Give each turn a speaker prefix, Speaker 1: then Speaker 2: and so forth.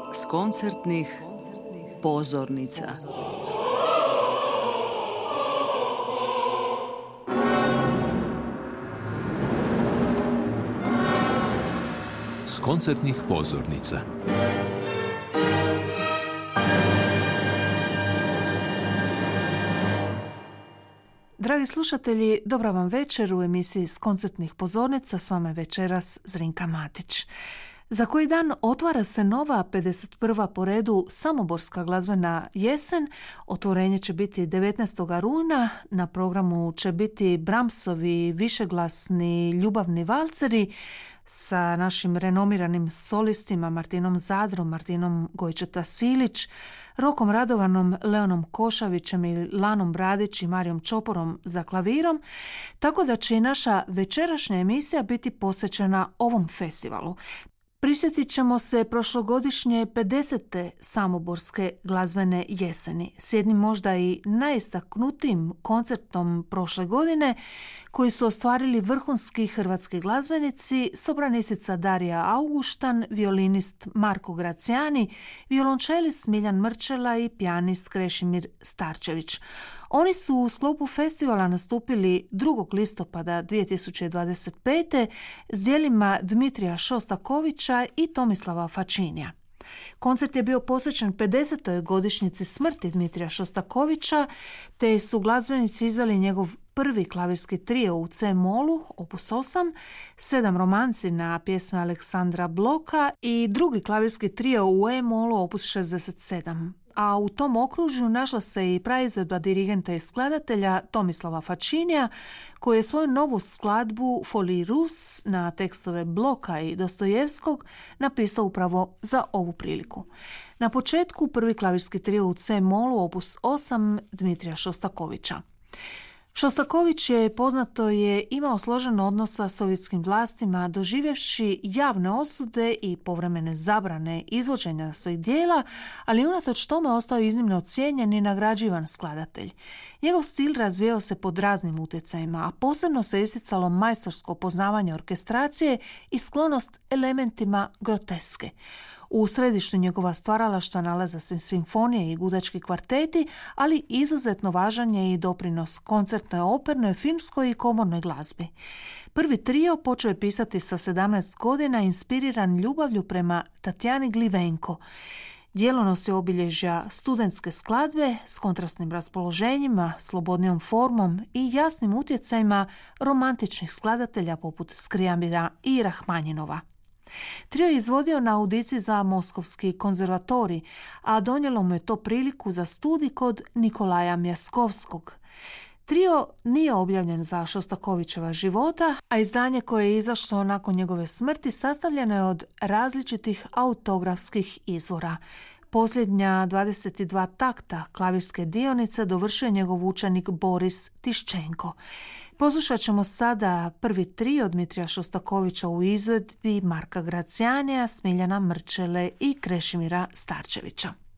Speaker 1: s koncertnih pozornica.
Speaker 2: S koncertnih pozornica.
Speaker 3: Dragi slušatelji, dobra vam večer u emisiji S koncertnih pozornica. S vama je večeras Zrinka Matić. Za koji dan otvara se nova 51. po redu samoborska glazbena jesen. Otvorenje će biti 19. rujna. Na programu će biti Brahmsovi višeglasni ljubavni valceri sa našim renomiranim solistima Martinom Zadrom, Martinom Gojčeta-Silić, Rokom Radovanom, Leonom Košavićem i Lanom Bradić i Marijom Čoporom za klavirom, tako da će i naša večerašnja emisija biti posvećena ovom festivalu. Prisjetit ćemo se prošlogodišnje 50. samoborske glazbene jeseni s jednim možda i najistaknutijim koncertom prošle godine koji su ostvarili vrhunski hrvatski glazbenici, sopranistica Darija Auguštan, violinist Marko Gracijani, violončelist Miljan Mrčela i pijanist Krešimir Starčević. Oni su u sklopu festivala nastupili 2. listopada 2025. s djelima Dmitrija Šostakovića i Tomislava Fačinija. Koncert je bio posvećen 50. godišnjici smrti Dmitrija Šostakovića, te su glazbenici izveli njegov prvi klavirski trio u C-molu, opus 8, 7 romanci na pjesme Aleksandra Bloka i drugi klavirski trio u E-molu, opus 67. A u tom okružju našla se i praizvedba dirigenta i skladatelja Tomislava Fačinija, koji je svoju novu skladbu Folie Russe na tekstove Bloka i Dostojevskog napisao upravo za ovu priliku. Na početku prvi klavirski trio u C-molu, opus 8 Dmitrija Šostakovića. Šostaković poznato je imao složen odnos sa sovjetskim vlastima, doživjevši javne osude i povremene zabrane izvođenja svojih dijela, ali unatoč tome ostao iznimno ocijenjen i nagrađivan skladatelj. Njegov stil razvijao se pod raznim utjecajima, a posebno se isticalo majstorsko poznavanje orkestracije i sklonost elementima groteske. U središtu njegova stvaralaštva nalaze se simfonije i gudački kvarteti, ali izuzetno važan je i doprinos koncertnoj, opernoj, filmskoj i komornoj glazbi. Prvi trio počeo je pisati sa 17 godina, inspiriran ljubavlju prema Tatjani Glivenko. Djelo nosi obilježja studentske skladbe s kontrastnim raspoloženjima, slobodnijom formom i jasnim utjecajima romantičnih skladatelja poput Skrijabina i Rahmanjinova. Trio je izvodio na audiciji za Moskovski konzervatorij, a donijelo mu je to priliku za studij kod Nikolaja Mjaskovskog. Trio nije objavljen za Šostakovićeva života, a izdanje koje je izašlo nakon njegove smrti sastavljeno je od različitih autografskih izvora. Posljednja 22 takta klavirske dionice dovršio njegov učenik Boris Tiščenko. Poslušat ćemo sada prvi trio Dmitrija Šostakovića u izvedbi Marka Gracijanija, Smiljana Mrčele i Krešimira Starčevića.